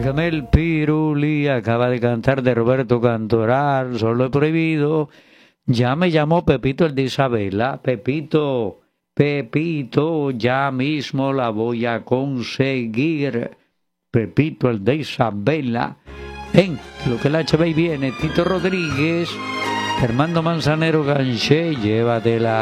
Óigame el Piruli, acaba de cantar de Roberto Cantoral, Solo he prohibido. Ya me llamó Pepito el de Isabela. Pepito, ya mismo la voy a conseguir. Pepito el de Isabela. En lo que el HB viene, Tito Rodríguez, Armando Manzanero Ganché, llévatela.